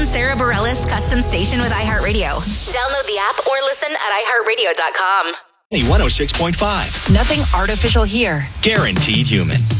Sarah Bareilles custom station with iHeartRadio. Download the app or listen at iHeartRadio.com. 106.5. Nothing artificial here. Guaranteed human.